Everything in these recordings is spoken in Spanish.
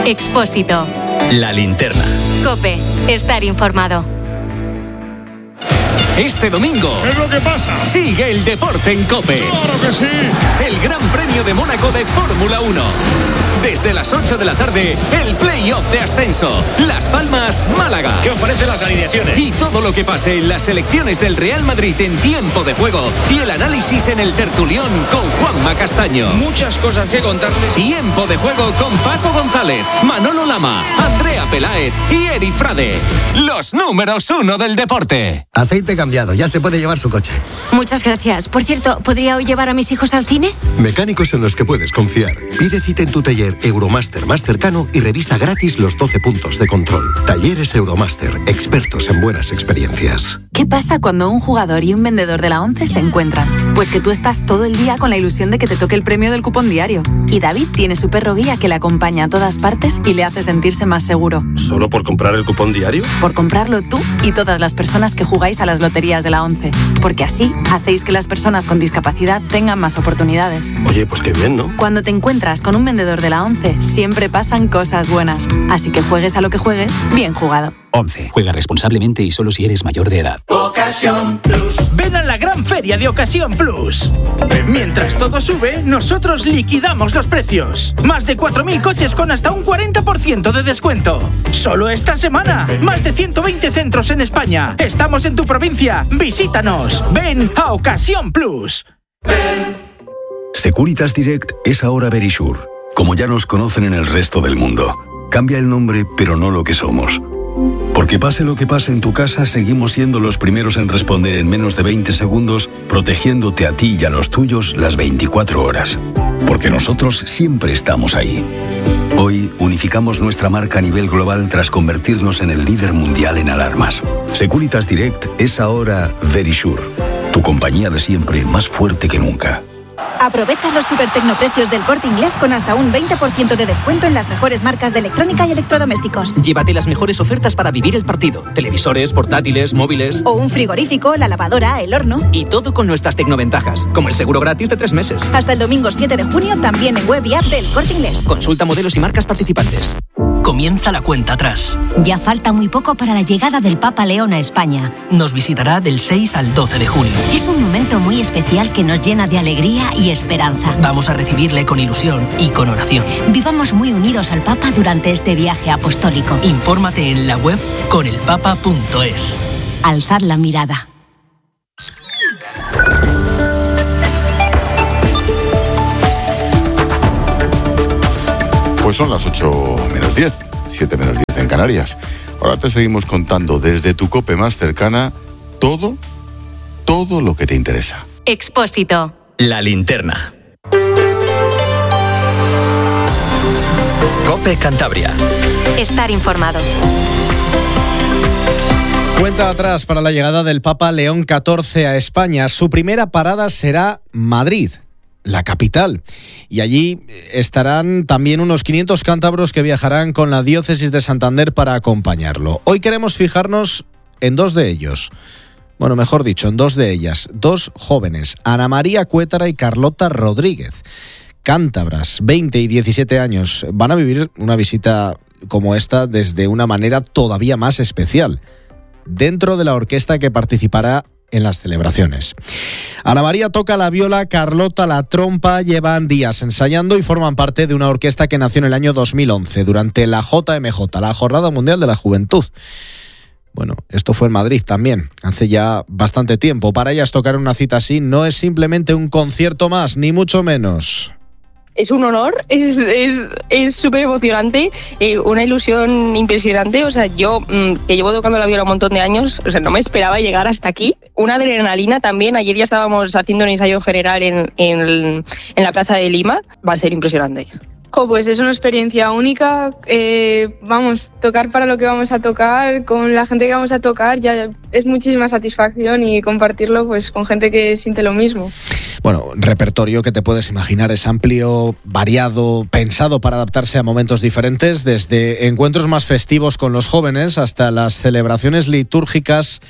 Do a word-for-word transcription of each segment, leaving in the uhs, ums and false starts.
Expósito. La linterna. COPE. Estar informado. Este domingo, ¿qué es lo que pasa? Sigue el deporte en COPE. ¡Claro que sí! El Gran Premio de Mónaco de Fórmula uno. Desde las ocho de la tarde, el play-off de ascenso. Las Palmas, Málaga. ¿Qué os parecen las alineaciones? Y todo lo que pase en las selecciones del Real Madrid en tiempo de juego. Y el análisis en el tertulión con Juanma Castaño. Muchas cosas que contarles. Tiempo de juego con Paco González, Manolo Lama, Andrea Peláez y Eri Frade. Los números uno del deporte. Aceite cambiado, ya se puede llevar su coche. Muchas gracias. Por cierto, ¿podría hoy llevar a mis hijos al cine? Mecánicos en los que puedes confiar. Pide cita en tu taller Euromaster más cercano y revisa gratis los doce puntos de control. Talleres Euromaster, expertos en buenas experiencias. ¿Qué pasa cuando un jugador y un vendedor de la ONCE se encuentran? Pues que tú estás todo el día con la ilusión de que te toque el premio del cupón diario. Y David tiene su perro guía que le acompaña a todas partes y le hace sentirse más seguro. ¿Solo por comprar el cupón diario? Por comprarlo tú y todas las personas que jugáis a las loterías de la ONCE. Porque así hacéis que las personas con discapacidad tengan más oportunidades. Oye, pues qué bien, ¿no? Cuando te encuentras con un vendedor de la ONCE, siempre pasan cosas buenas. Así que juegues a lo que juegues, bien jugado. ONCE. Juega responsablemente y solo si eres mayor de edad. Ocasión Plus. Ven a la gran feria de Ocasión Plus. Mientras todo sube, nosotros liquidamos los precios. Más de cuatro mil coches con hasta un cuarenta por ciento de descuento. Solo esta semana. Más de ciento veinte centros en España. Estamos en tu provincia. Visítanos. Ven a Ocasión Plus. Ven. Securitas Direct es ahora Verisure. Como ya nos conocen en el resto del mundo. Cambia el nombre, pero no lo que somos. Porque pase lo que pase en tu casa, seguimos siendo los primeros en responder en menos de veinte segundos, protegiéndote a ti y a los tuyos las veinticuatro horas. Porque nosotros siempre estamos ahí. Hoy unificamos nuestra marca a nivel global tras convertirnos en el líder mundial en alarmas. Securitas Direct es ahora Verisure, tu compañía de siempre más fuerte que nunca. Aprovecha los super tecnoprecios del Corte Inglés con hasta un veinte por ciento de descuento en las mejores marcas de electrónica y electrodomésticos. Llévate las mejores ofertas para vivir el partido. Televisores, portátiles, móviles. O un frigorífico, la lavadora, el horno. Y todo con nuestras tecnoventajas, como el seguro gratis de tres meses. Hasta el domingo siete de junio también en web y app del Corte Inglés. Consulta modelos y marcas participantes. Comienza la cuenta atrás. Ya falta muy poco para la llegada del Papa León a España. Nos visitará del seis al doce de junio. Es un momento muy especial que nos llena de alegría y esperanza. Vamos a recibirle con ilusión y con oración. Vivamos muy unidos al Papa durante este viaje apostólico. Infórmate en la web con el papa punto es. Alzad la mirada. Pues son las ocho menos diez, siete menos diez en Canarias. Ahora te seguimos contando desde tu COPE más cercana todo, todo lo que te interesa. Expósito. La linterna. COPE Cantabria. Estar informado. Cuenta atrás para la llegada del Papa León catorce a España. Su primera parada será Madrid, la capital. Y allí estarán también unos quinientos cántabros que viajarán con la diócesis de Santander para acompañarlo. Hoy queremos fijarnos en dos de ellos. Bueno, mejor dicho, en dos de ellas. Dos jóvenes, Ana María Cuétara y Carlota Rodríguez. Cántabras, veinte y diecisiete años. Van a vivir una visita como esta desde una manera todavía más especial, dentro de la orquesta que participará en las celebraciones. Ana María toca la viola, Carlota la trompa, llevan días ensayando y forman parte de una orquesta que nació en el año dos mil once, durante la J M J, la Jornada Mundial de la Juventud. Bueno, esto fue en Madrid también, hace ya bastante tiempo. Para ellas tocar una cita así no es simplemente un concierto más, ni mucho menos. Es un honor, es es es súper emocionante, eh, una ilusión impresionante. O sea, yo mmm, que llevo tocando la viola un montón de años, o sea, no me esperaba llegar hasta aquí. Una adrenalina también. Ayer ya estábamos haciendo un ensayo general en, en, el, en la Plaza de Lima. Va a ser impresionante. Oh, pues es una experiencia única. Eh, vamos, tocar para lo que vamos a tocar, con la gente que vamos a tocar, ya es muchísima satisfacción, y compartirlo pues con gente que siente lo mismo. Bueno, repertorio que te puedes imaginar es amplio, variado, pensado para adaptarse a momentos diferentes, desde encuentros más festivos con los jóvenes hasta las celebraciones litúrgicas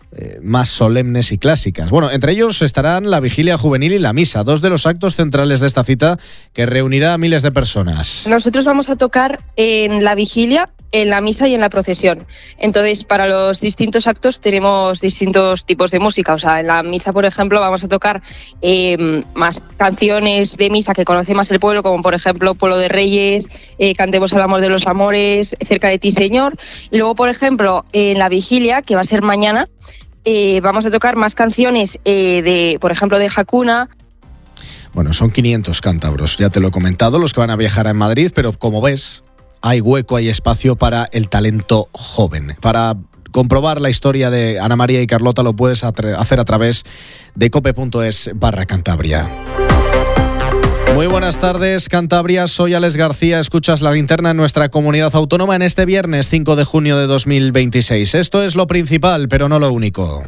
eh, más solemnes y clásicas. Bueno, entre ellos estarán la vigilia juvenil y la misa, dos de los actos centrales de esta cita que reunirá a miles de personas. Nosotros vamos a tocar en la vigilia, en la misa y en la procesión. Entonces, para los distintos actos tenemos distintos tipos de música. O sea, en la misa, por ejemplo, vamos a tocar eh, más canciones de misa que conoce más el pueblo, como por ejemplo Pueblo de Reyes, eh, Cantemos al amor de los amores, Cerca de ti, Señor. Y luego, por ejemplo, en la vigilia, que va a ser mañana, eh, vamos a tocar más canciones eh, de, por ejemplo, de Hakuna. Bueno, son quinientos cántabros, ya te lo he comentado, los que van a viajar en Madrid, pero como ves, hay hueco, hay espacio para el talento joven. Para comprobar la historia de Ana María y Carlota lo puedes hacer a través de cope.es barra Cantabria. Muy buenas tardes, Cantabria. Soy Alex García. Escuchas La Linterna en nuestra comunidad autónoma en este viernes cinco de junio de dos mil veintiséis. Esto es lo principal, pero no lo único.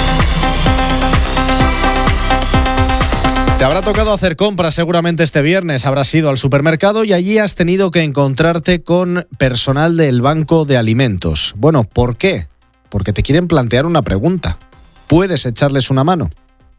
Te habrá tocado hacer compras seguramente este viernes, habrás ido al supermercado y allí has tenido que encontrarte con personal del Banco de Alimentos. Bueno, ¿por qué? Porque te quieren plantear una pregunta. ¿Puedes echarles una mano?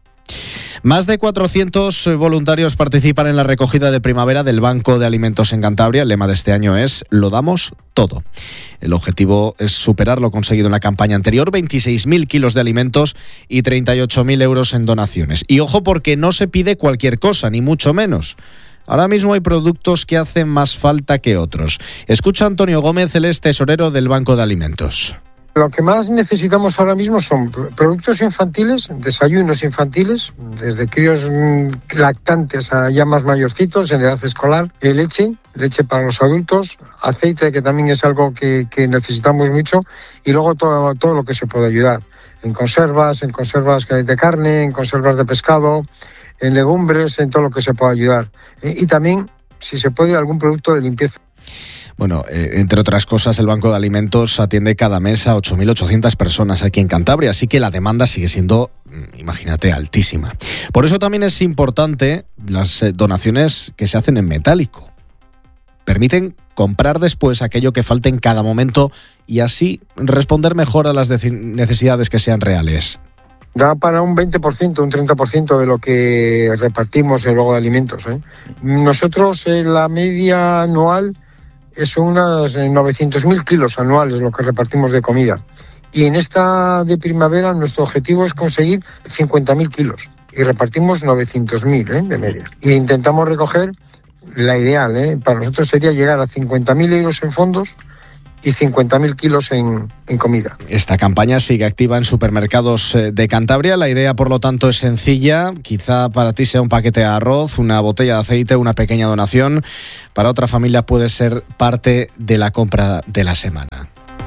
Más de cuatrocientos voluntarios participan en la recogida de primavera del Banco de Alimentos en Cantabria. El lema de este año es «Lo damos todo». El objetivo es superar lo conseguido en la campaña anterior, veintiséis mil kilos de alimentos y treinta y ocho mil euros en donaciones. Y ojo, porque no se pide cualquier cosa, ni mucho menos. Ahora mismo hay productos que hacen más falta que otros. Escucha a Antonio Gómez, él es tesorero del Banco de Alimentos. Lo que más necesitamos ahora mismo son productos infantiles, desayunos infantiles, desde críos lactantes a ya más mayorcitos en edad escolar, leche, leche para los adultos, aceite, que también es algo que, que necesitamos mucho, y luego todo, todo lo que se puede ayudar, en conservas, en conservas de carne, en conservas de pescado, en legumbres, en todo lo que se pueda ayudar. Y también, si se puede, algún producto de limpieza. Bueno, eh, entre otras cosas, el Banco de Alimentos atiende cada mes a ocho mil ochocientas personas aquí en Cantabria, así que la demanda sigue siendo, imagínate, altísima. Por eso también es importante las eh, donaciones que se hacen en metálico. Permiten comprar después aquello que falte en cada momento y así responder mejor a las de- necesidades que sean reales. Da para un veinte por ciento, un treinta por ciento de lo que repartimos en luego de alimentos, ¿eh? Nosotros, eh, la media anual son unas novecientos mil kilos anuales lo que repartimos de comida. Y en esta de primavera nuestro objetivo es conseguir cincuenta mil kilos. Y repartimos novecientos mil ¿eh? de media. Y intentamos recoger la ideal. ¿eh? Para nosotros sería llegar a cincuenta mil euros en fondos y cincuenta mil kilos en, en comida. Esta campaña sigue activa en supermercados de Cantabria. La idea, por lo tanto, es sencilla. Quizá para ti sea un paquete de arroz, una botella de aceite, una pequeña donación. Para otra familia puede ser parte de la compra de la semana.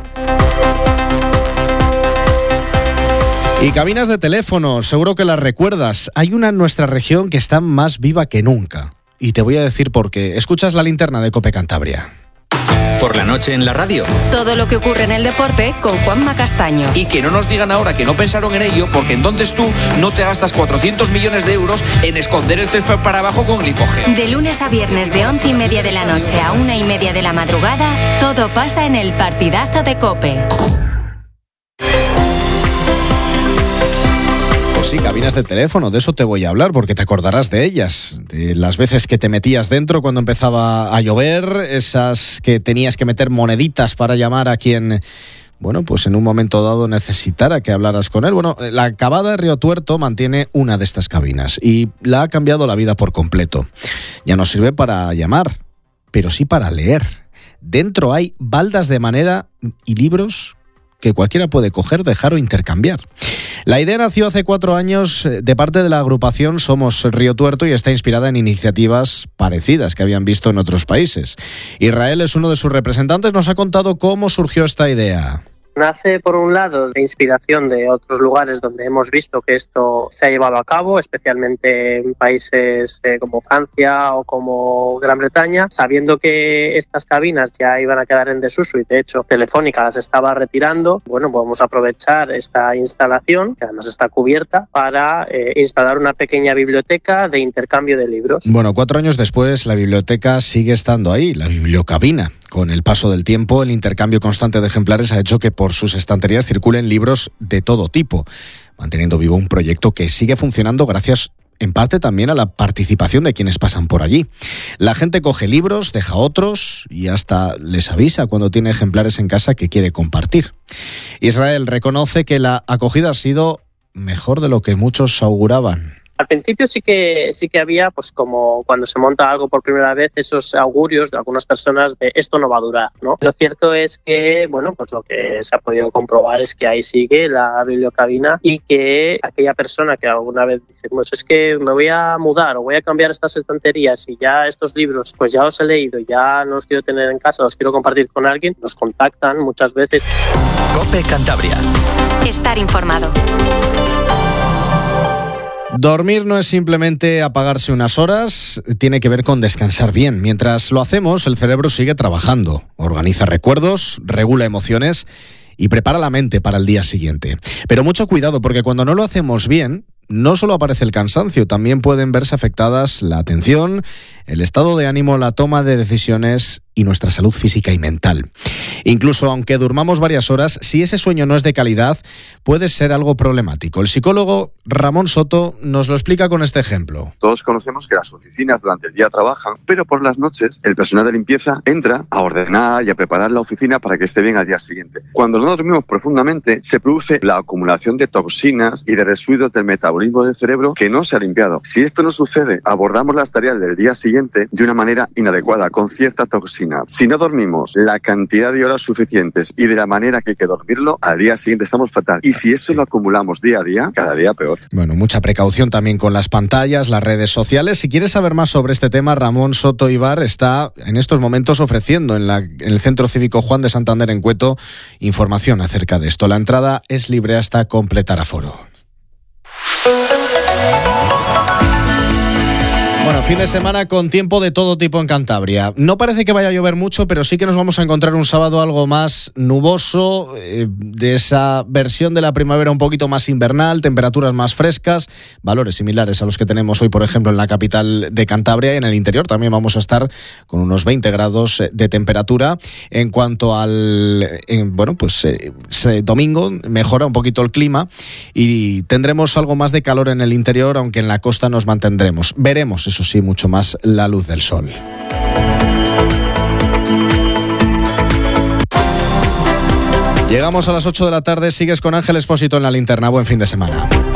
Y cabinas de teléfono, seguro que las recuerdas. Hay una en nuestra región que está más viva que nunca. Y te voy a decir por qué. Escuchas La Linterna de COPE Cantabria. Por la noche en la radio. Todo lo que ocurre en el deporte con Juanma Castaño. Y que no nos digan ahora que no pensaron en ello, porque entonces tú no te gastas cuatrocientos millones de euros en esconder el césped para abajo con glicogel. De lunes a viernes de once y media de la noche a una y media de la madrugada, todo pasa en el partidazo de COPE. Sí, cabinas de teléfono, de eso te voy a hablar porque te acordarás de ellas, de las veces que te metías dentro cuando empezaba a llover, esas que tenías que meter moneditas para llamar a quien, bueno, pues en un momento dado necesitara que hablaras con él. Bueno, la Cavada Río Tuerto mantiene una de estas cabinas y la ha cambiado la vida por completo. Ya no sirve para llamar, pero sí para leer. Dentro hay baldas de madera y libros que cualquiera puede coger, dejar o intercambiar. La idea nació hace cuatro años de parte de la agrupación Somos Río Tuerto y está inspirada en iniciativas parecidas que habían visto en otros países. Israel es uno de sus representantes, nos ha contado cómo surgió esta idea. Nace, por un lado, de inspiración de otros lugares donde hemos visto que esto se ha llevado a cabo, especialmente en países eh, como Francia o como Gran Bretaña, sabiendo que estas cabinas ya iban a quedar en desuso y, de hecho, Telefónica las estaba retirando. Bueno, podemos aprovechar esta instalación, que además está cubierta, para eh, instalar una pequeña biblioteca de intercambio de libros. Bueno, cuatro años después, la biblioteca sigue estando ahí, la bibliocabina. Con el paso del tiempo, el intercambio constante de ejemplares ha hecho que por sus estanterías circulen libros de todo tipo, manteniendo vivo un proyecto que sigue funcionando gracias en parte también a la participación de quienes pasan por allí. La gente coge libros, deja otros y hasta les avisa cuando tiene ejemplares en casa que quiere compartir. Israel reconoce que la acogida ha sido mejor de lo que muchos auguraban. Al principio sí que sí que había, pues como cuando se monta algo por primera vez, esos augurios de algunas personas de esto no va a durar, ¿no? Lo cierto es que, bueno, pues lo que se ha podido comprobar es que ahí sigue la bibliocabina y que aquella persona que alguna vez dice, pues es que me voy a mudar o voy a cambiar estas estanterías y ya estos libros, pues ya los he leído, ya no los quiero tener en casa, los quiero compartir con alguien, nos contactan muchas veces. COPE Cantabria. Estar informado. Dormir no es simplemente apagarse unas horas, tiene que ver con descansar bien. Mientras lo hacemos, el cerebro sigue trabajando, organiza recuerdos, regula emociones y prepara la mente para el día siguiente. Pero mucho cuidado, porque cuando no lo hacemos bien, no solo aparece el cansancio, también pueden verse afectadas la atención, el estado de ánimo, la toma de decisiones y nuestra salud física y mental. Incluso aunque durmamos varias horas, si ese sueño no es de calidad, puede ser algo problemático. El psicólogo Ramón Soto nos lo explica con este ejemplo. Todos conocemos que las oficinas durante el día trabajan, pero por las noches el personal de limpieza entra a ordenar y a preparar la oficina para que esté bien al día siguiente. Cuando no dormimos profundamente, se produce la acumulación de toxinas y de residuos del metabolismo del cerebro que no se ha limpiado. Si esto no sucede, abordamos las tareas del día siguiente de una manera inadecuada, con cierta toxina. Si no dormimos la cantidad de horas suficientes y de la manera que hay que dormirlo, al día siguiente estamos fatal. Y si esto lo acumulamos día a día, cada día peor. Bueno, mucha precaución también con las pantallas, las redes sociales. Si quieres saber más sobre este tema, Ramón Soto Ibar está en estos momentos ofreciendo en, la, en el Centro Cívico Juan de Santander en Cueto información acerca de esto. La entrada es libre hasta completar aforo. Bueno, fin de semana con tiempo de todo tipo en Cantabria. No parece que vaya a llover mucho, pero sí que nos vamos a encontrar un sábado algo más nuboso, eh, de esa versión de la primavera un poquito más invernal, temperaturas más frescas, valores similares a los que tenemos hoy, por ejemplo, en la capital de Cantabria, y en el interior también vamos a estar con unos veinte grados de temperatura. En cuanto al, eh, bueno, pues eh, ese domingo mejora un poquito el clima y tendremos algo más de calor en el interior, aunque en la costa nos mantendremos. Veremos, eso sí, mucho más la luz del sol. Llegamos a las ocho de la tarde, sigues con Ángel Expósito en la linterna. Buen fin de semana.